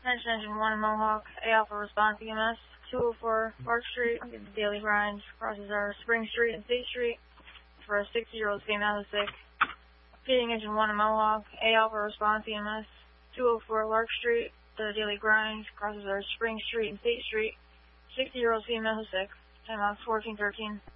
Engine 1 Mohawk, A Alpha response EMS, 204 Park Street, Daily Grind, crosses our Spring Street and State Street for a 60-year-old female who's sick. Feeding Engine 1 Mohawk, A Alpha response EMS, 204 Lark Street, the Daily Grind, crosses our Spring Street and State Street, 60-year-old female who's sick. Time out 1413.